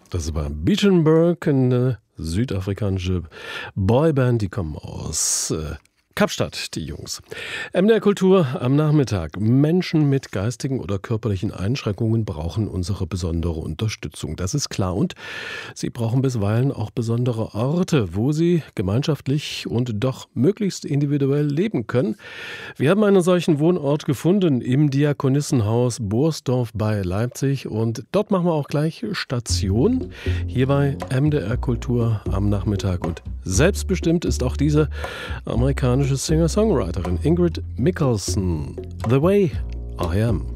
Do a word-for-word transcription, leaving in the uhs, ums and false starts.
Das war Beechenberg, eine südafrikanische Boyband, die kommen aus äh, Kapstadt, die Jungs. M D R Kultur am Nachmittag. Menschen mit geistigen oder körperlichen Einschränkungen brauchen unsere besondere Unterstützung. Das ist klar. Und sie brauchen bisweilen auch besondere Orte, wo sie gemeinschaftlich und doch möglichst individuell leben können. Wir haben einen solchen Wohnort gefunden im Diakonissenhaus Borsdorf bei Leipzig. Und dort machen wir auch gleich Station. Hier bei M D R Kultur am Nachmittag. Und selbstbestimmt ist auch diese amerikanische Singer-Songwriterin Ingrid Michaelson. The Way I Am.